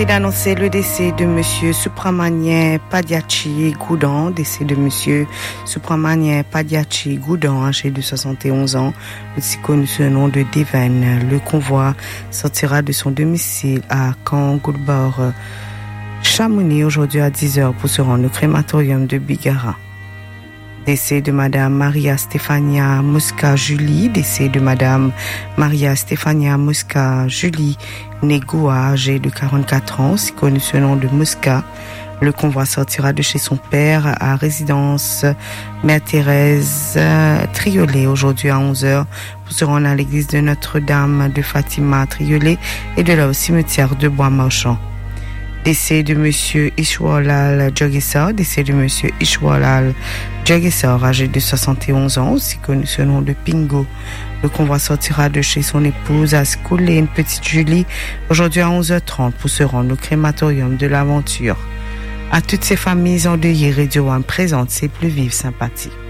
prie d'annoncer le décès de Monsieur Subramanian Padiachi Goudan, décès de Monsieur Subramanian Padiachi Goudan, âgé de 71 ans, aussi connu sous le nom de Deven. Le convoi sortira de son domicile à Kangoulbor, Chamonix, aujourd'hui à 10h pour se rendre au crématorium de Bigara. Décès de Madame Maria Stéphania Mosca Julie, décès de Madame Maria Stéphania Mosca Julie Négoa, âgée de 44 ans, aussi connue sous le nom de Mosca. Le convoi sortira de chez son père à résidence Mère Thérèse Triolet, aujourd'hui à 11h, pour se rendre à l'église de Notre-Dame de Fatima Triolet et de là au cimetière de Bois-Marchand. Décès de Monsieur Ishwalal Jogesar, décès de Monsieur Ishwalal Jogesar, âgé de 71 ans, aussi connu sous le nom de Pingo. Le convoi sortira de chez son épouse à Skoulé, une petite Julie, aujourd'hui à 11h30 pour se rendre au crématorium de l'Aventure. À toutes ces familles endeuillées, Radio One présente ses plus vives sympathies.